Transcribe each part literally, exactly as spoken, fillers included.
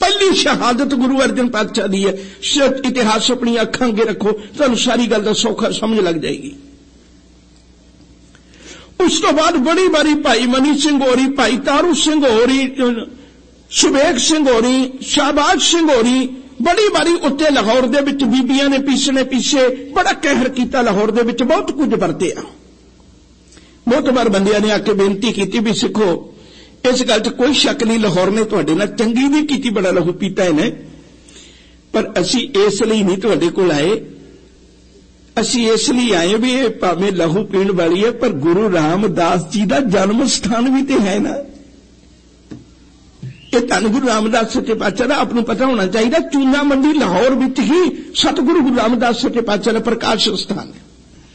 पहली शहादत गुरु अर्जन पातशाह दी है। इतिहास अपनी अखां अगे रखो, तुहानूं सारी गल दा सौखा समझ लग जाएगी। उस तो बाद बड़ी बारी भाई मनी सिंह होरी, भाई तारू सिंह होरी, सुबेग सिंह होरी, शाहबाज सिंह होरी बड़ी बारी उत्ते लाहौर दे विच बीबियां ने पीसने पीछे बड़ा कहर कीता, लाहौर दे विच बहुत कुछ वरतिया। बहुत बार बंदियां ने आके बेनती की भी सिखो, इस गल च कोई शक नहीं, लाहौर ने तुहाडे नाल चंगी नहीं कीती, बड़ा लहू पीता इन्हें, पर असी इसलिए नहीं तुहाडे कोल आए, असी इसलिए आए भी ये भावें लहू पीण वाली है पर गुरु रामदास जी का जन्म स्थान भी तो है ना। ये धन गुरु रामदास सच्चे पातशाह का आपको पता होना चाहिए। चूना मंडी लाहौर विच ही सतगुरु गुरु रामदास सच्चे पातशाह का प्रकाश स्थान है।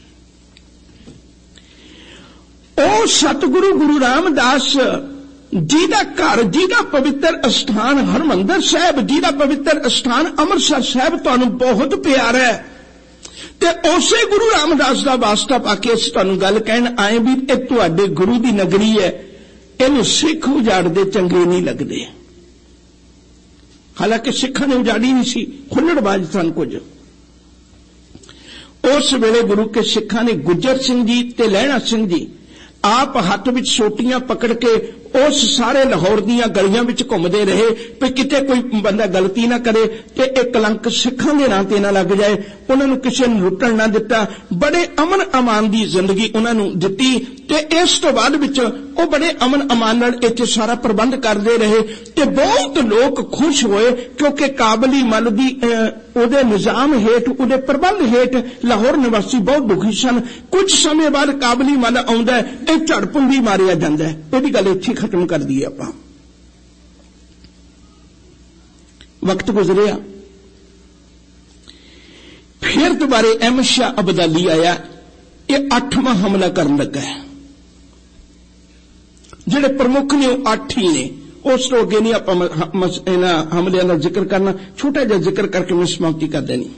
ओ सतगुरु गुरु रामदास जी का घर, जी का पवित्र स्थान हरमंदर साहब, जी का पवित्र स्थान अमृतसर साहब तुहानूं बहुत प्यारा है। ते उसे गुरु रामदास का वास्ता पाके असीं तुहानूं गल कहण आए भी ये तुहाडे गुरु की नगरी है, इहनूं सिख उजाड़दे चंगे नहीं लगदे। हालांकि सिखां ने उजाड़ी नहीं सी, खुल्लड़बाज सन कुछ। उस वेले गुरु के सिखां ने गुज्जर सिंह जी ते लहणा सिंह जी आप हाथ विच सोटियां पकड़ के उस सारे लाहौर दीयां गलियां विच घुमदे रहे कि किते कोई बंदा गलती ना करे ते एक कलंक सिखां दे नां ते ना लग जाए। उन्हां नूं किसे नूं लुट्टण ना दिता, बड़े अमन अमान दी जिंदगी उन्हां नूं दित्ती ते इस तो बाद विच ओ बड़े अमन अमान नाल इत्थे सारा प्रबंध करदे रहे ते बहुत लोग खुश होए क्योंकि काबली मल दी ओदे निजाम हेठ, ओदे प्रबंध हेठ लाहौर निवासी बहुत दुखी सन। कुछ समय बाद काबली मल आउंदा है, इह झड़पुंदी मारिया जांदा है। इहदी गल इत्थे खत्म कर दी आपां। वक्त गुजरिया, फिर दोबारे अहमद शाह अब्दाली आया, ये अठवां हमला करन लगा है। जिहड़े प्रमुख ने वो अठ ही ने, उस तो अगे नहीं आप हमलियां का जिक्र करना, छोटा जिहा जिक्र करके मैं समाप्ति कर देनी।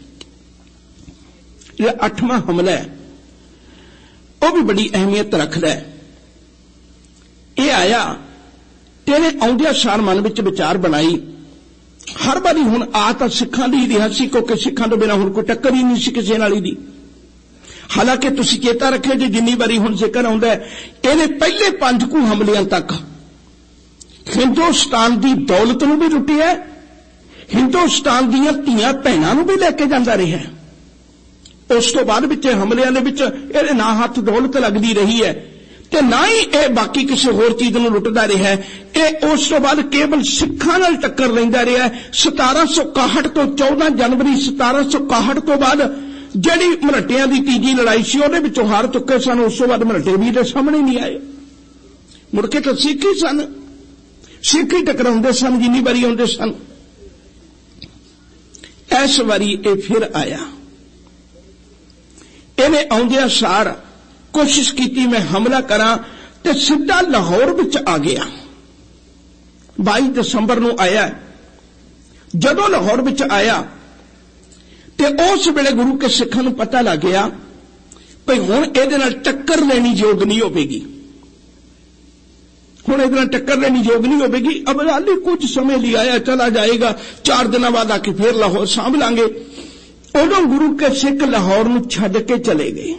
यह अठवां हमला है वह भी बड़ी अहमियत रखता है। यह आया तेरे आउंदिया सार मन विच विचार बनाई, हर बारी हुण आ तां सिखां दी रिहा सी क्योंकि सिखां तो बिना हुण कोई टक्कर ही नहीं सी किसी नाल दी। हालांकि तुसीं चेता रखियो जी जिन्नी बारी हुण जिक्र आउंदा है, इहने पहले पंज कू हमलियां तक हिंदुस्तान की दौलत नूं भी लुटिया, हिंदुस्तान दीयां धीआं भैणां नूं भी लैके जांदा रहा है। उस तो बाद विच हमलियां दे विच इहदे ना हथ दौलत लगदी रही है ते ना ही यह बाकी किसी होर चीज नूं लुटदा रहा है। यह उस तो बाद केवल सिखां नाल टक्कर लैंदा रहा है। सतारा सौ इकाहठ तो चौदह जनवरी सतारा सौ इकाहठ तो बाद जिहड़ी मराठियां दी तीजी लड़ाई सी उहदे विचों हार चुके सन। उस तो बाद मराठे भी इहदे सामने नहीं आए, मुड़ के तो सिख ही सन, सिख ही टकराउंदे सन जिन्नी बारी आउंदे सन। इस बारी ये फिर आया, इहने आउंदिया सार कोशिश की मैं हमला करा ते सीधा लाहौर विच आ गया। बाईस दिसंबर नूं आया। जदों लाहौर विच आया ते उस वेले गुरु के सिखां नूं पता लग गया भई हुण इहदे नाल टक्कर लेनी योग नहीं होवेगी, हुण इहदे नाल टक्कर लेनी योग नहीं होवेगी। अब्दाली कुछ समय लिए आया, चला जाएगा, चार दिन बाद आके फिर लाहौर सांभ लांगे। उदों गुरु के सिख लाहौर नूं छड्ड के चले गए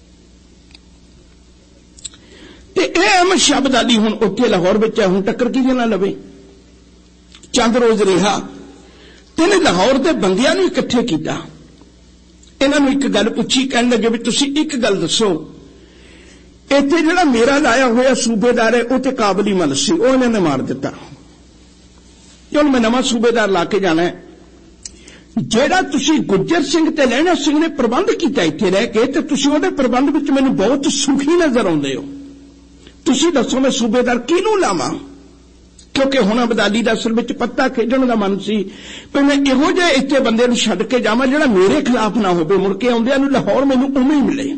ते अहमद शाह अब्दाली हुण उत्थे लाहौर विच हुण टक्कर किहदे नाल लवे। चंद रोज रहा ते इहने लाहौर दे बंदियां नूं इकट्ठे कीता, इन्हां नूं एक गल पुछी, कहण लगे भी तुसीं एक गल दसो, इत्थे जिहड़ा मेरा लाया होया सूबेदार है वो ते काबली मल सी, वो इन्हां ने मार दिता। हुण मैं नवां सूबेदार ला के जाना है। जिहड़ा तुसीं गुज्जर सिंह ते लहणा सिंह ने प्रबंध कीता इत्थे रह के ते तुसीं उहदे प्रबंध विच मैनूं बहुत सुखी नज़र आउंदे हो। तुसीं दसो मैं सूबेदार किहनूं लावां, क्योंकि हुण अब्दाली दा असल विच पत्ता खेडण दा मन सी पर मैं इहो जिहे इत्थे बंदे नूं छड्ड के जावां जिहड़ा मेरे खिलाफ ना होवे, मुड़ के आउंदिआं नूं लाहौर मैनूं उवें ही मिले।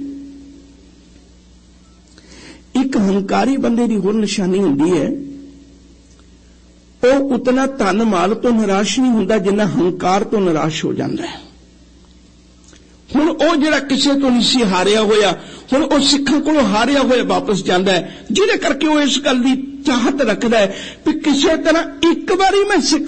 एक हंकारी बंदे दी होर निशानी हुंदी है, वो उतना धन माल तो निराश नहीं हुंदा जिन्ना हंकार तो निराश हो जाता है। हुण वो जिहड़ा किसी तो नहीं सी हारिया होया, हुण वो सिखां कोलों हारिया होया वापस जांदा है, जिहदे करके वो इस गल दी चाहत रखदा है कि किसी तरह एक बारी मैं सिख